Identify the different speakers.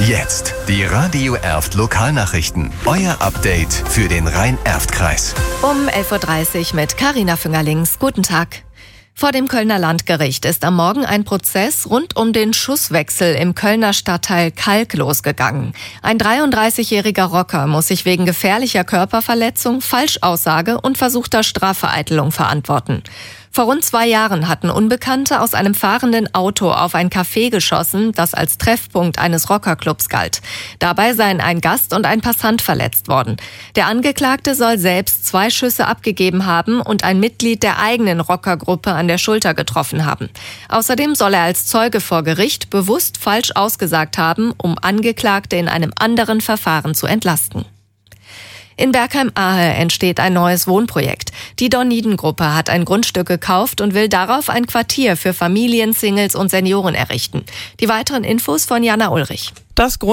Speaker 1: Jetzt die Radio Erft Lokalnachrichten. Euer Update für den Rhein-Erft-Kreis.
Speaker 2: Um 11.30 Uhr mit Carina Füngerlings. Guten Tag. Vor dem Kölner Landgericht ist am Morgen ein Prozess rund um den Schusswechsel im Kölner Stadtteil Kalk losgegangen. Ein 33-jähriger Rocker muss sich wegen gefährlicher Körperverletzung, Falschaussage und versuchter Strafvereitelung verantworten. Vor rund 2 Jahren hatten Unbekannte aus einem fahrenden Auto auf ein Café geschossen, das als Treffpunkt eines Rockerclubs galt. Dabei seien ein Gast und ein Passant verletzt worden. Der Angeklagte soll selbst 2 Schüsse abgegeben haben und ein Mitglied der eigenen Rockergruppe an der Schulter getroffen haben. Außerdem soll er als Zeuge vor Gericht bewusst falsch ausgesagt haben, um Angeklagte in einem anderen Verfahren zu entlasten. In Bergheim-Ahe entsteht ein neues Wohnprojekt. Die Dorniden-Gruppe hat ein Grundstück gekauft und will darauf ein Quartier für Familien, Singles und Senioren errichten. Die weiteren Infos von Jana Ulrich.
Speaker 3: Das